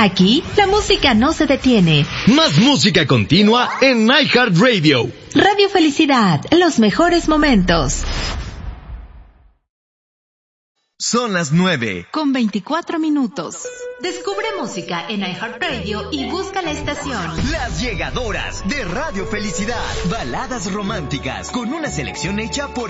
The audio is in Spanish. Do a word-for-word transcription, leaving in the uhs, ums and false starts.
Aquí, la música no se detiene. Más música continua en iHeartRadio. Radio Felicidad, los mejores momentos. Son las nueve. Con veinticuatro minutos. Descubre música en iHeartRadio y busca la estación. Las Llegadoras de Radio Felicidad. Baladas románticas con una selección hecha por